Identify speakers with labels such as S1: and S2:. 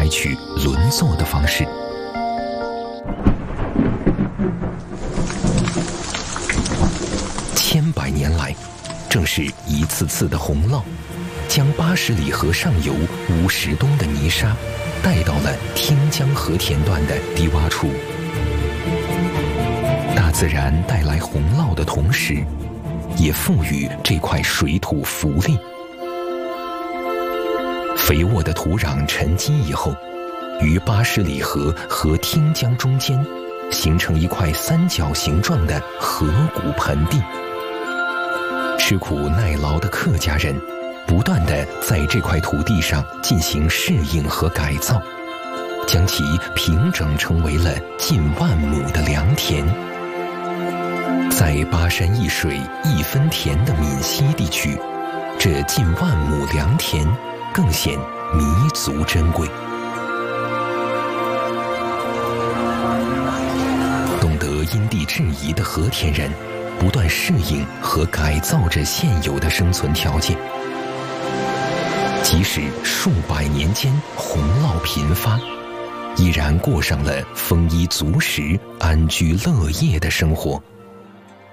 S1: 采取轮作的方式。千百年来，正是一次次的洪涝，将80里河上游50吨的泥沙带到了汀江河田段的低洼处。大自然带来洪涝的同时，也赋予这块水土福利。肥沃的土壤沉积以后，于80里河和汀江中间形成一块三角形状的河谷盆地。吃苦耐劳的客家人不断地在这块土地上进行适应和改造，将其平整成为了近10000亩的良田。在巴山一水一分田的闽西地区，这近10000亩良田更显弥足珍贵。懂得因地制宜的和田人不断适应和改造着现有的生存条件，即使数百年间洪涝频发，依然过上了丰衣足食、安居乐业的生活。